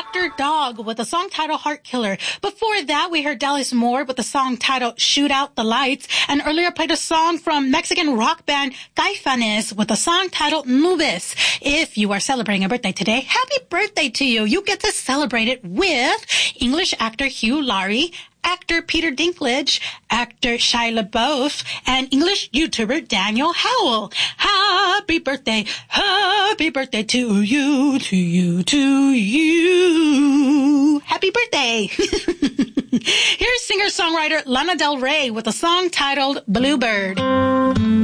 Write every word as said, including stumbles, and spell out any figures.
Doctor Dog with the song titled Heart Killer. Before that, we heard Dallas Moore with the song titled Shoot Out the Lights. And earlier played a song from Mexican rock band Caifanes with the song titled Nubes. If you are celebrating a birthday today, happy birthday to you. You get to celebrate it with English actor Hugh Laurie, actor Peter Dinklage, actor Shia LaBeouf, and English YouTuber Daniel Howell. Happy birthday, happy birthday to you, to you, to you. Happy birthday. Here's singer-songwriter Lana Del Rey with a song titled Bluebird.